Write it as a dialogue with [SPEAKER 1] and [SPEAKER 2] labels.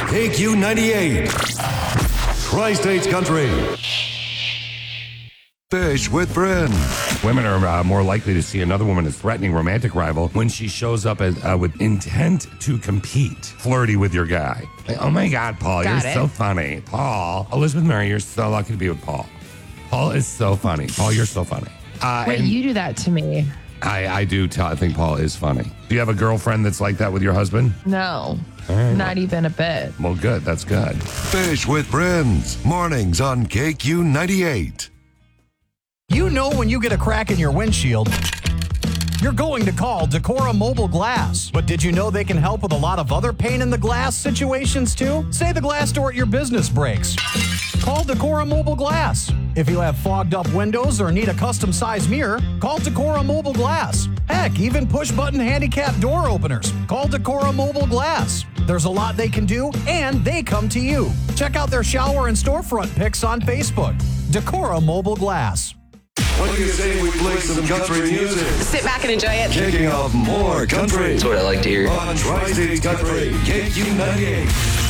[SPEAKER 1] KQ98. Tri-States Country. Fish with Friends.
[SPEAKER 2] Women are more likely to see another woman as threatening romantic rival when she shows up as, with intent to compete, flirty with your guy. Like, oh my God, Paul, you're so funny. Paul, Elizabeth Murray, you're so lucky to be with Paul. Paul is so funny. Paul, you're so funny.
[SPEAKER 3] Wait, you do that to me.
[SPEAKER 2] I do. I think Paul is funny. Do you have a girlfriend that's like that with your husband?
[SPEAKER 3] No,
[SPEAKER 2] right.
[SPEAKER 3] Not even a bit.
[SPEAKER 2] Well, good. That's good.
[SPEAKER 1] Fish with Friends. Mornings on KQ98.
[SPEAKER 4] You know when you get a crack in your windshield, you're going to call Decora Mobile Glass. But did you know they can help with a lot of other pain in the glass situations too? Say the glass door at your business breaks. Call Decora Mobile Glass. If you have fogged up windows or need a custom size mirror, call Decora Mobile Glass. Heck, even push button handicap door openers. Call Decora Mobile Glass. There's a lot they can do, and they come to you. Check out their shower and storefront pics on Facebook. Decora Mobile Glass.
[SPEAKER 1] What do you say we play some country music?
[SPEAKER 5] Sit back and enjoy it.
[SPEAKER 1] Kicking off more country.
[SPEAKER 6] That's what I like to hear.
[SPEAKER 1] On Tri-States Country, KQ98.